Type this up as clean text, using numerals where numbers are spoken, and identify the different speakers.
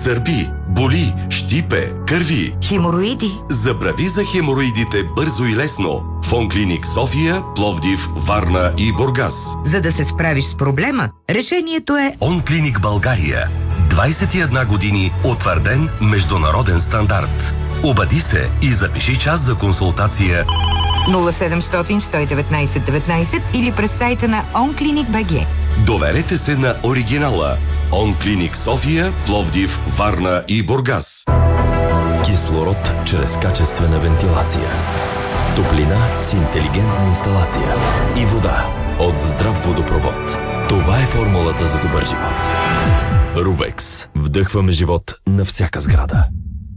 Speaker 1: сърби, боли, щипе, кърви.
Speaker 2: Хемороиди.
Speaker 1: Забрави за хемороидите бързо и лесно. В Онклиник София, Пловдив, Варна и Бургас.
Speaker 2: За да се справиш с проблема, решението е
Speaker 1: Онклиник България. 21 години утвърден международен стандарт. Обади се и запиши час за консултация
Speaker 2: 0700 119 19 или през сайта на Онклиник БГ.
Speaker 1: Доверете се на оригинала. Онклиник София, Пловдив, Варна и Бургас.
Speaker 3: Кислород чрез качествена вентилация. Топлина с интелигентна инсталация. И вода от здрав водопровод. Това е формулата за добър живот. Рувекс. Вдъхваме живот на всяка сграда.